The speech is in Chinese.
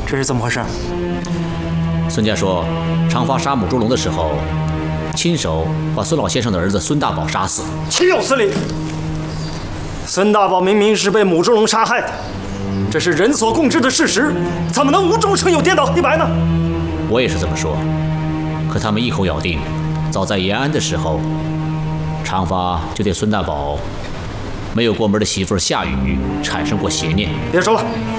这是怎么回事？ 孙家说，长发杀母猪笼的时候，亲手把孙老先生的儿子孙大宝杀死。 岂有此理！孙大宝明明是被母猪笼杀害的，这是人所共知的事实，怎么能无中生有、颠倒黑白呢？ 我也是这么说，可他们一口咬定，早在延安的时候，长发就对孙大宝没有过门的媳妇夏雨产生过邪念。 别说了，